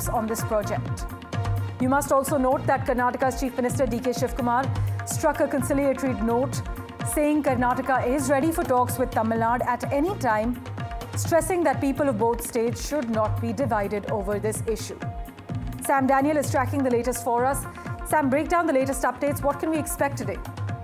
steps on this project. You must also note that Karnataka's Chief Minister D.K. Shivkumar struck a conciliatory note saying Karnataka is ready for talks with Tamil Nadu at any time, stressing that people of both states should not be divided over this issue. Sam Daniel is tracking the latest for us. Sam, break down the latest updates. What can we expect today?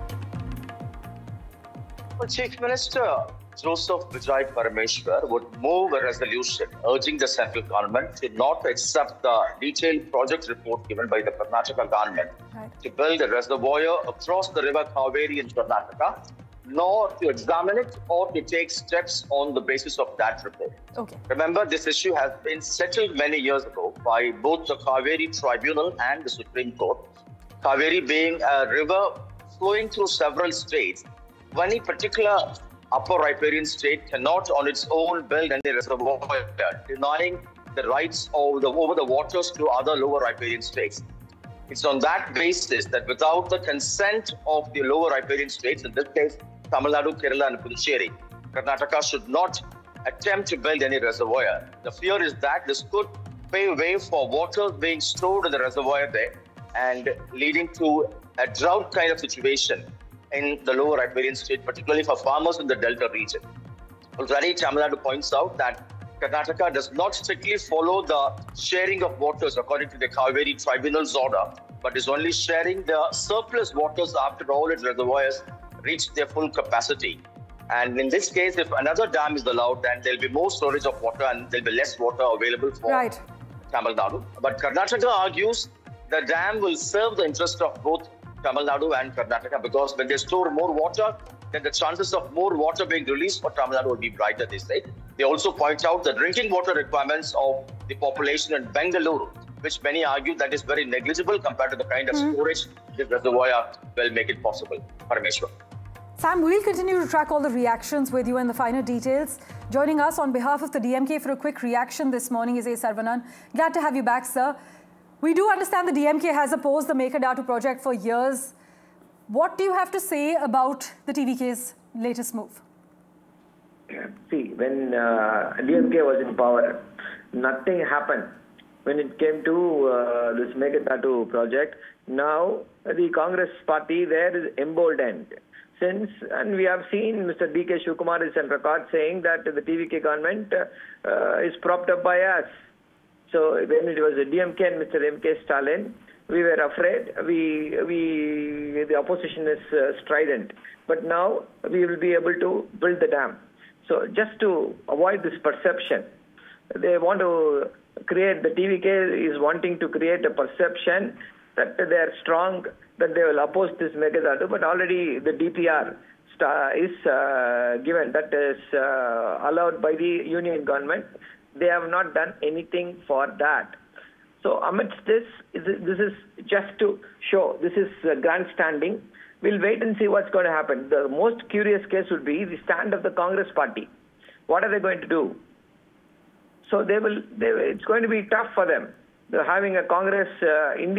Well, Chief Minister Joseph Vijay Parameswar would move a resolution urging the central government to not accept the detailed project report given by the Karnataka government to build a reservoir across the river Kaveri in Karnataka, nor to examine it or to take steps on the basis of that report. Remember, this issue has been settled many years ago by both the Kaveri Tribunal and the Supreme Court. Kaveri being a river flowing through several states, any particular upper riparian state cannot on its own build any reservoir, denying the rights over the waters to other lower riparian states. It's on that basis that without the consent of the lower riparian states, in this case Tamil Nadu, Kerala and Puducherry, Karnataka should not attempt to build any reservoir. The fear is that this could pave way for water being stored in the reservoir there and leading to a drought kind of situation in the lower riparian state, particularly for farmers in the Delta region. Already, Tamil Nadu points out that Karnataka does not strictly follow the sharing of waters according to the Kaveri Tribunal's order, but is only sharing the surplus waters after all its reservoirs reach their full capacity. And in this case, if another dam is allowed, then there will be more storage of water and there will be less water available for Tamil Nadu. But Karnataka argues the dam will serve the interest of both Tamil Nadu and Karnataka, because when they store more water, then the chances of more water being released for Tamil Nadu will be brighter, they say. They also point out the drinking water requirements of the population in Bengaluru, which many argue that is very negligible compared to the kind of storage this reservoir will make it possible. Parameswar. Sam, we'll continue to track all the reactions with you and the finer details. Joining us on behalf of the DMK for a quick reaction this morning is A. Saravanan. Glad to have you back, sir. We do understand the DMK has opposed the Mekedatu project for years. What do you have to say about the TVK's latest move? See, when DMK was in power, nothing happened. When it came to this Mekedatu project, now the Congress party there is emboldened. And we have seen Mr. D.K. Shivkumar is on record saying that the TVK government is propped up by us. So when it was a DMK and Mr. M.K. Stalin, we were afraid. The opposition is strident. But now we will be able to build the dam. So just to avoid this perception, they want to create, the TVK is wanting to create a perception that they are strong, that they will oppose this Mekedatu, but already the DPR is given, that is allowed by the union government. They have not done anything for that. So amidst this is just to show, this is grandstanding. We'll wait and see what's going to happen. The most curious case would be the stand of the Congress party. What are they going to do? So it's going to be tough for them. They're having a Congress in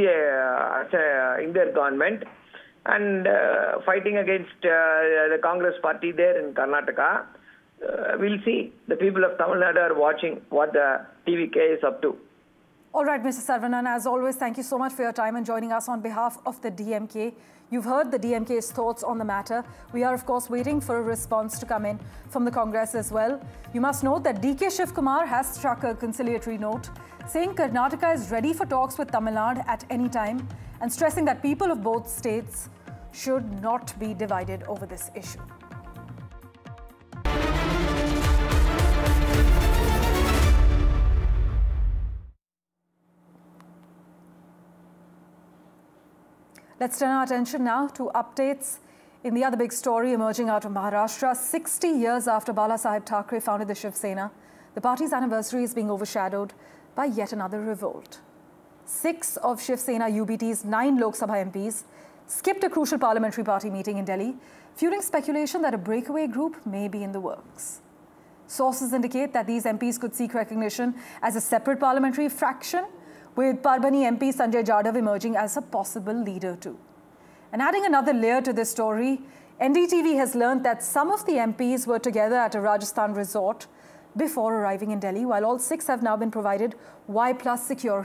their government and fighting against the Congress party there in Karnataka. We'll see. The people of Tamil Nadu are watching what the TVK is up to. All right, Mr. Saravanan, as always, thank you so much for your time and joining us on behalf of the DMK. You've heard the DMK's thoughts on the matter. We are, of course, waiting for a response to come in from the Congress as well. You must note that D.K. Shivkumar has struck a conciliatory note saying Karnataka is ready for talks with Tamil Nadu at any time and stressing that people of both states should not be divided over this issue. Let's turn our attention now to updates in the other big story emerging out of Maharashtra. 60 years after Bala Saheb Thackeray founded the Shiv Sena, the party's anniversary is being overshadowed by yet another revolt. 6 of Shiv Sena UBT's 9 Lok Sabha MPs skipped a crucial parliamentary party meeting in Delhi, fueling speculation that a breakaway group may be in the works. Sources indicate that these MPs could seek recognition as a separate parliamentary fraction, with Parbhani MP Sanjay Jadhav emerging as a possible leader too. And adding another layer to this story, NDTV has learned that some of the MPs were together at a Rajasthan resort before arriving in Delhi, while all 6 have now been provided Y+ security.